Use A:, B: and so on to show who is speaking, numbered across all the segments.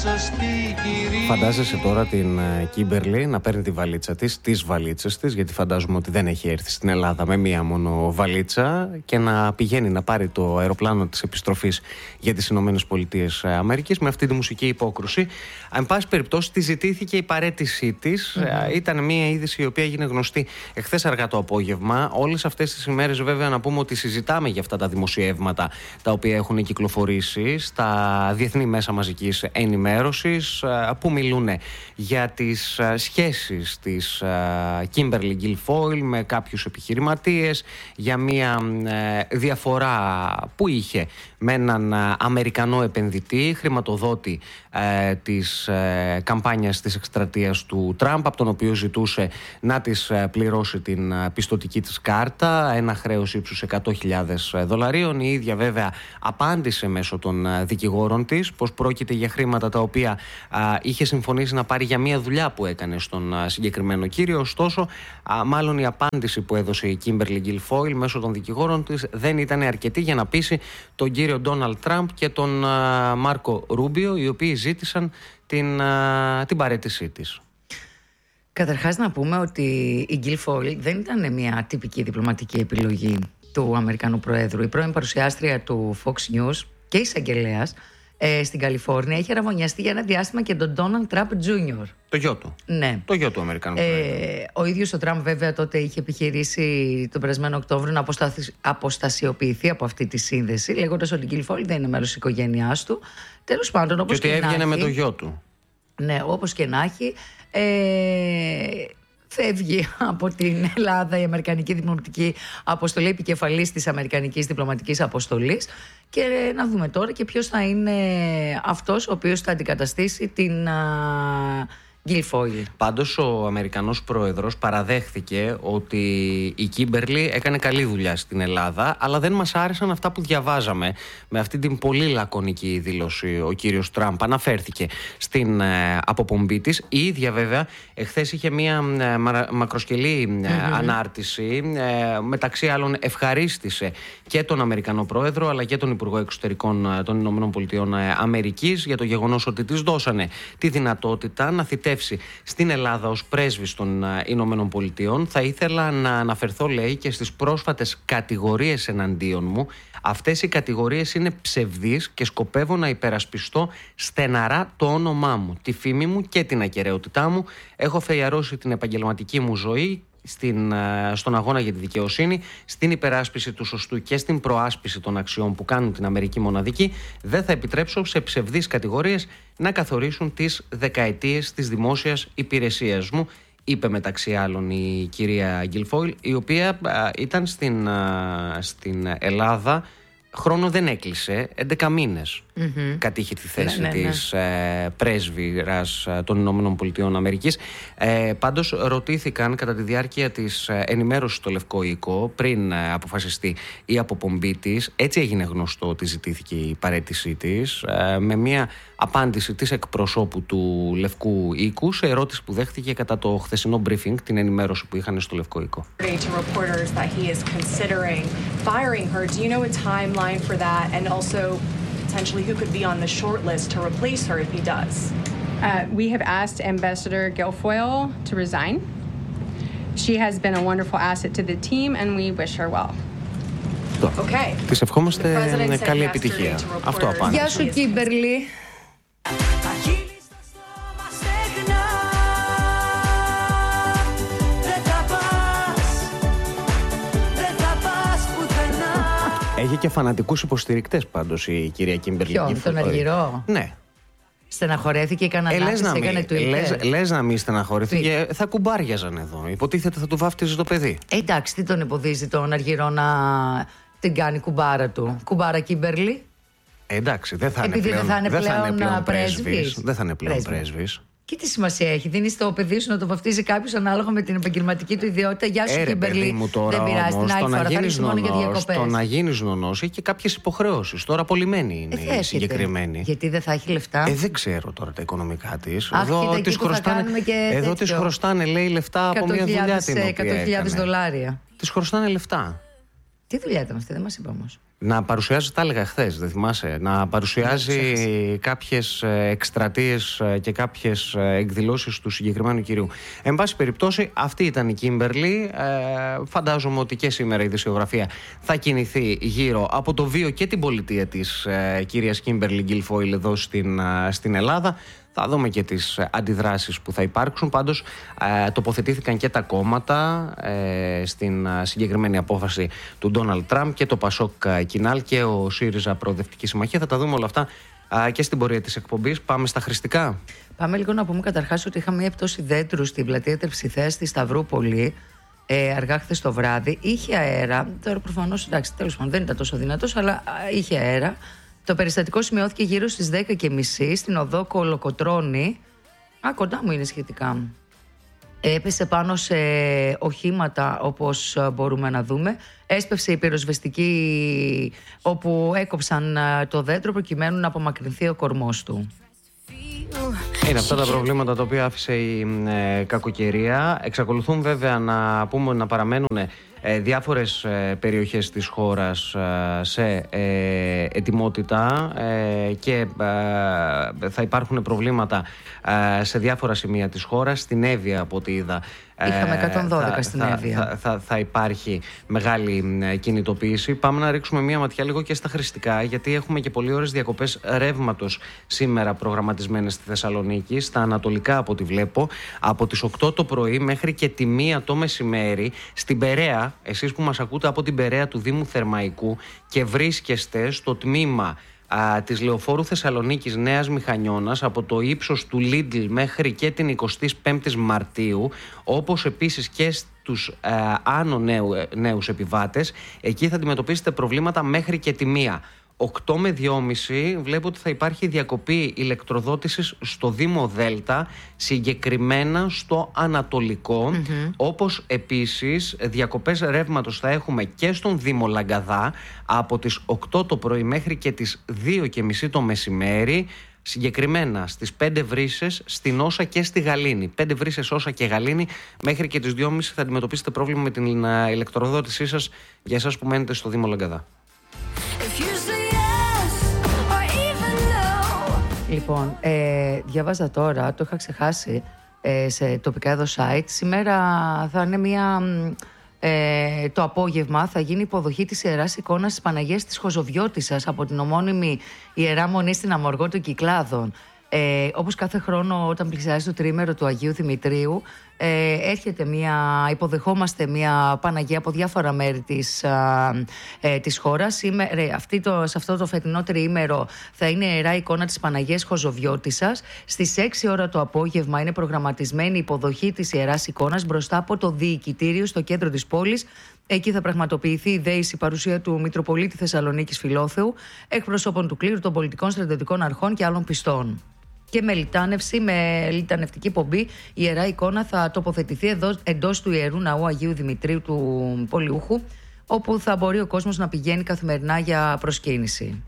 A: Φαντάζεσαι τώρα την Κίμπερλι να παίρνει τη βαλίτσα της, τις βαλίτσες της, γιατί φαντάζομαι ότι δεν έχει έρθει στην Ελλάδα με μία μόνο βαλίτσα, και να πηγαίνει να πάρει το αεροπλάνο της επιστροφής για τις Ηνωμένες Πολιτείες Αμερικής με αυτή τη μουσική υπόκρουση. Εν πάση περιπτώσει, τη ζητήθηκε η παραίτησή της. Ήταν μία είδηση η οποία έγινε γνωστή εχθές αργά το απόγευμα. Όλες αυτές τις ημέρες, βέβαια, να πούμε ότι συζητάμε για αυτά τα δημοσιεύματα τα οποία έχουν κυκλοφορήσει στα διεθνή μέσα μαζικής ενημέρωσης, που μιλούν για τις σχέσεις της Kimberly Guilfoyle με κάποιους επιχειρηματίες, για μια διαφορά που είχε με έναν Αμερικανό επενδυτή, χρηματοδότη της καμπάνιας της εκστρατείας του Τραμπ, από τον οποίο ζητούσε να της πληρώσει την πιστωτική της κάρτα, ένα χρέος ύψους $100,000. Η ίδια βέβαια απάντησε μέσω των δικηγόρων της πως πρόκειται για χρήματα τα οποία είχε συμφωνήσει να πάρει για μια δουλειά που έκανε στον συγκεκριμένο κύριο. Ωστόσο, μάλλον η απάντηση που έδωσε η Kimberly Guilfoyle μέσω των δικηγόρων της δεν ήταν αρκετή για να πείσει τον κύριο Ντόναλντ Τραμπ και τον Μάρκο Ρούμπιο, οι οποίοι ζήτησαν την παραίτησή της.
B: Καταρχάς να πούμε ότι η Guilfoyle δεν ήταν μια τυπική διπλωματική επιλογή του Αμερικανού Προέδρου. Η πρώην παρουσιάστρια του Fox News και εισαγγελέας στην Καλιφόρνια είχε ραβωνιαστεί για ένα διάστημα και τον Ντόναλντ Τραμπ Τζούνιορ. Το γιο του. Ναι. Το γιο του Αμερικανού Προέδρου. Ο ίδιος ο Τραμπ, βέβαια, τότε είχε επιχειρήσει τον περασμένο Οκτώβριο να αποστασιοποιηθεί από αυτή τη σύνδεση, λέγοντας ότι η Guilfoyle δεν είναι μέρος της οικογένειάς του. Τέλος πάντων, όπως και να έχει. Και ότι έβγαινε με το γιο του. Ναι, όπως και να έχει. Φεύγει από την Ελλάδα η Αμερικανική Διπλωματική Αποστολή, επικεφαλής της Αμερικανικής Διπλωματικής Αποστολής, και να δούμε τώρα και ποιος θα είναι αυτός ο οποίος θα αντικαταστήσει την Guilfoyle. Πάντως ο Αμερικανός Πρόεδρος παραδέχθηκε ότι η Kimberly έκανε καλή δουλειά στην Ελλάδα, αλλά δεν μας άρεσαν αυτά που διαβάζαμε. Με αυτή την πολύ λακωνική δήλωση ο κύριος Τραμπ αναφέρθηκε στην αποπομπή της. Η ίδια βέβαια εχθές είχε μια μακροσκελή ανάρτηση, μεταξύ άλλων ευχαρίστησε και τον Αμερικανό Πρόεδρο αλλά και τον Υπουργό Εξωτερικών των Ηνωμένων Πολιτειών Αμερικής για το γεγονός ότι της δώσανε τη δυνατότητα να θητεύσει στην Ελλάδα ως πρέσβης των Ηνωμένων Πολιτειών. Θα ήθελα να αναφερθώ, λέει, και στις πρόσφατες κατηγορίες εναντίον μου. Αυτές οι κατηγορίες είναι ψευδείς και σκοπεύω να υπερασπιστώ στεναρά το όνομά μου, τη φήμη μου και την ακεραιότητά μου. Έχω αφιερώσει την επαγγελματική μου ζωή στον αγώνα για τη δικαιοσύνη, στην υπεράσπιση του σωστού και στην προάσπιση των αξιών που κάνουν την Αμερική μοναδική. Δεν θα επιτρέψω σε ψευδείς κατηγορίες να καθορίσουν τις δεκαετίες της δημόσιας υπηρεσίας μου, είπε μεταξύ άλλων η κυρία Guilfoyle, η οποία ήταν στην Ελλάδα. Χρόνο δεν έκλεισε, 11 μήνες κατήχε τη θέση της πρέσβυρας των Ηνωμένων Πολιτειών Αμερικής. Πάντως ρωτήθηκαν κατά τη διάρκεια της ενημέρωσης στο Λευκό Οίκο, πριν αποφασιστεί η αποπομπή της, έτσι έγινε γνωστό ότι ζητήθηκε η παραίτησή της, με μια απάντηση της εκπροσώπου του Λευκού Οίκου σε ερώτηση που δέχτηκε κατά το χθεσινό briefing, την ενημέρωση που είχαν στο Λευκό Οίκο. For that, and also potentially who could be on the short list to replace her if he does? We have asked Ambassador Guilfoyle to resign. She has been a wonderful asset to the team and we wish her well. Okay. Της ευχόμαστε καλή επιτυχία. Αυτό απάντησε. Γεια σου, Kimberly. Έχει και φανατικούς υποστηρικτές πάντως η κυρία Kimberly. Ποιον, τον Αργυρό? Ναι. Στεναχωρέθηκε, έκανε Twitter. Λες να μην στεναχωρέθηκε, θα κουμπάριαζαν εδώ. Υποτίθεται θα του βάφτιζε το παιδί. Εντάξει, τι τον εμποδίζει τον Αργυρό να την κάνει κουμπάρα του? Κουμπάρα Kimberly. Εντάξει, δεν θα είναι πλέον πρέσβης. Δεν θα είναι πλέον πρέσβης. Και τι σημασία έχει? Δίνει το παιδί σου να το βαφτίζει κάποιο ανάλογα με την επαγγελματική του ιδιότητα. Γεια σου, Kimberly. Δεν πειράζει. Την άλλη φορά θα ρίξει μόνο για διακοπές. Το να γίνει νονός έχει και κάποιες υποχρεώσεις. Τώρα απολυμμένη είναι η συγκεκριμένη. Γιατί δεν θα έχει λεφτά? Δεν ξέρω τώρα τα οικονομικά της. Εδώ της χρωστάνε, λέει, λεφτά από μια δουλειά την οποία έκανε. $100,000. Της χρωστάνε λεφτά. Τι δουλειά ήταν αυτή, δεν μας είπε όμως.
A: Να παρουσιάζει, τα έλεγα χθες, δεν θυμάσαι, να παρουσιάζει κάποιες εκστρατείες και κάποιες εκδηλώσεις του συγκεκριμένου κυρίου. Εν πάση περιπτώσει, αυτή ήταν η Κίμπερλι. Φαντάζομαι ότι και σήμερα η ειδησιογραφία θα κινηθεί γύρω από το βίο και την πολιτεία της κυρίας Κίμπερλι Γκίλφοιλ εδώ στην Ελλάδα. Θα δούμε και τις αντιδράσεις που θα υπάρξουν. Πάντως τοποθετήθηκαν και τα κόμματα στην συγκεκριμένη απόφαση του Ντόναλντ Τραμπ, και το Πασόκ Κινάλ και ο ΣΥΡΙΖΑ Προοδευτική Συμμαχία. Θα τα δούμε όλα αυτά και στην πορεία της εκπομπής. Πάμε στα χρηστικά.
C: Πάμε λίγο να πούμε καταρχάς ότι είχαμε μια πτώση δέντρου στην πλατεία Τερψιθέας στη Σταυρούπολη αργά χθες το βράδυ. Είχε αέρα. Τώρα προφανώς, εντάξει, τέλος πάντων δεν ήταν τόσο δυνατός, αλλά είχε αέρα. Το περιστατικό σημειώθηκε γύρω στις 10:30 στην οδό Κολοκοτρώνη. Κοντά μου είναι σχετικά. Έπεσε πάνω σε οχήματα, όπως μπορούμε να δούμε. Έσπευσε η πυροσβεστική, όπου έκοψαν το δέντρο προκειμένου να απομακρυνθεί ο κορμός του.
A: Είναι αυτά τα προβλήματα τα οποία άφησε η κακοκαιρία. Εξακολουθούν βέβαια να παραμένουν διάφορες περιοχές της χώρας σε ετοιμότητα και θα υπάρχουν προβλήματα σε διάφορα σημεία της χώρας. Στην Εύβοια, από ό,τι είδα,
C: είχαμε 112 στην Εύβοια.
A: Θα υπάρχει μεγάλη κινητοποίηση. Πάμε να ρίξουμε μία ματιά λίγο και στα χρηστικά, γιατί έχουμε και πολύ ώρες διακοπές ρεύματος σήμερα προγραμματισμένες στη Θεσσαλονίκη. Στα ανατολικά, από ό,τι βλέπω, από τις 8 το πρωί μέχρι και τη 1 το μεσημέρι. Στην Περαία, εσείς που μας ακούτε από την Περαία του Δήμου Θερμαϊκού και βρίσκεστε στο τμήμα της Λεωφόρου Θεσσαλονίκης Νέας Μηχανιώνας, από το ύψος του Λίντλ μέχρι και την 25η Μαρτίου, όπως επίσης και στους άνω νέους επιβάτες, εκεί θα αντιμετωπίσετε προβλήματα μέχρι και τη 1. 8 με 2.30 βλέπω ότι θα υπάρχει διακοπή ηλεκτροδότησης στο Δήμο Δέλτα, συγκεκριμένα στο Ανατολικό, όπως επίσης διακοπές ρεύματος θα έχουμε και στον Δήμο Λαγκαδά από τις 8 το πρωί μέχρι και τις 2:30 το μεσημέρι, συγκεκριμένα στις 5 Βρύσσες, στην Όσα και στη Γαλήνη. 5 Βρύσσες, Όσα και Γαλήνη, μέχρι και τις 2.30 θα αντιμετωπίσετε πρόβλημα με την ηλεκτροδότησή σας, για εσάς που μένετε στο Δήμο Λαγκαδά.
C: Λοιπόν, διαβάζα τώρα, το είχα ξεχάσει σε τοπικά εδώ site. Σήμερα θα είναι το απόγευμα θα γίνει υποδοχή της Ιεράς Εικόνας της Παναγίας της Χοζοβιώτισσας από την ομώνυμη Ιερά Μονή στην Αμοργό των Κυκλάδων. Όπως κάθε χρόνο όταν πλησιάζει το τριήμερο του Αγίου Δημητρίου, υποδεχόμαστε μια Παναγία από διάφορα μέρη της χώρας. Σε αυτό το φετινό τριήμερο θα είναι η Ιερά Εικόνα της Παναγίας Χοζοβιώτισσας. Στις 6 ώρα το απόγευμα είναι προγραμματισμένη η υποδοχή της Ιεράς Εικόνας μπροστά από το Διοικητήριο στο κέντρο της πόλης. Εκεί θα πραγματοποιηθεί η δέηση παρουσία του Μητροπολίτη Θεσσαλονίκης Φιλόθεου, εκπροσώπων του κλήρου, των πολιτικών στρατιωτικών αρχών και άλλων πιστών. Και με λιτανευτική πομπή, η Ιερά Εικόνα θα τοποθετηθεί εντός του Ιερού Ναού Αγίου Δημητρίου του Πολιούχου, όπου θα μπορεί ο κόσμος να πηγαίνει καθημερινά για προσκύνηση.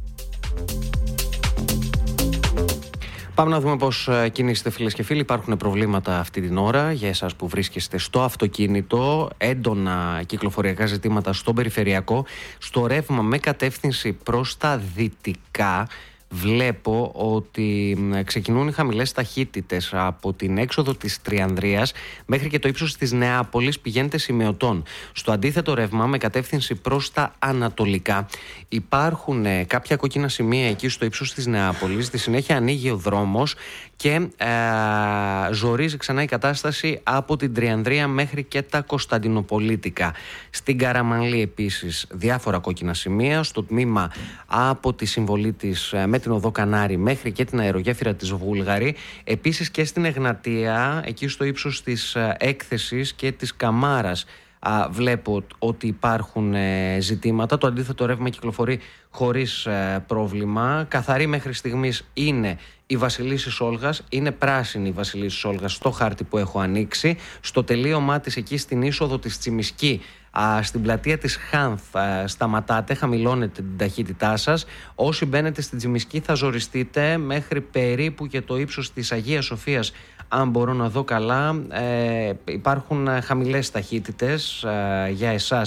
A: Πάμε να δούμε πώς κινείστε, φίλες και φίλοι. Υπάρχουν προβλήματα αυτή την ώρα για εσάς που βρίσκεστε στο αυτοκίνητο. Έντονα κυκλοφοριακά ζητήματα στον περιφερειακό. Στο ρεύμα με κατεύθυνση προς τα δυτικά, βλέπω ότι ξεκινούν οι χαμηλές ταχύτητες από την έξοδο της Τριανδρίας μέχρι και το ύψος της Νεάπολης, πηγαίνετε σημειωτών. Στο αντίθετο ρεύμα με κατεύθυνση προς τα ανατολικά υπάρχουν κάποια κόκκινα σημεία εκεί στο ύψος της Νεάπολης. Στη συνέχεια ανοίγει ο δρόμος και ζορίζει ξανά η κατάσταση από την Τριανδρία μέχρι και τα Κωνσταντινοπολίτικα. Στην Καραμανλή επίσης διάφορα κόκκινα σημεία. Στο τμήμα από τη συμβολή της με την οδό Κανάρη μέχρι και την αερογέφυρα της Βούλγαρη. Επίσης και στην Εγνατία, εκεί στο ύψος της Έκθεσης και της Καμάρας, βλέπω ότι υπάρχουν ζητήματα. Το αντίθετο ρεύμα κυκλοφορεί χωρίς πρόβλημα. Καθαρή μέχρι στιγμής είναι η Βασιλίσσης Όλγας, είναι πράσινη η Βασιλίσσης Όλγας στο χάρτη που έχω ανοίξει. Στο τελείωμά της εκεί στην είσοδο της Τσιμισκή, στην πλατεία της Χάνθ, σταματάτε, χαμηλώνετε την ταχύτητά σας. Όσοι μπαίνετε στην Τσιμισκή θα ζοριστείτε μέχρι περίπου και το ύψος της Αγίας Σοφίας, αν μπορώ να δω καλά. Υπάρχουν χαμηλές ταχύτητες για εσάς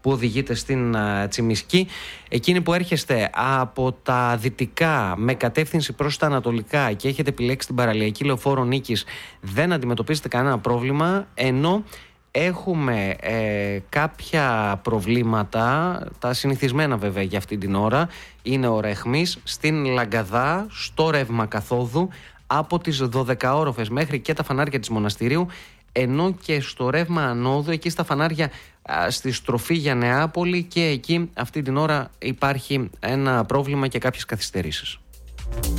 B: που οδηγείτε στην Τσιμισκή. Εκείνοι που έρχεστε από τα δυτικά με κατεύθυνση προς τα ανατολικά και έχετε επιλέξει την παραλιακή λεωφόρο Νίκης, δεν αντιμετωπίζετε κανένα πρόβλημα, ενώ έχουμε κάποια προβλήματα, τα συνηθισμένα βέβαια για αυτή την ώρα, είναι ώρα αιχμής στην Λαγκαδά, στο ρεύμα καθόδου, από τις 12όροφες μέχρι και τα φανάρια της Μοναστηρίου, ενώ και στο ρεύμα ανόδου, εκεί στα φανάρια στη στροφή για Νεάπολη, και εκεί αυτή την ώρα υπάρχει ένα πρόβλημα και κάποιες καθυστερήσεις.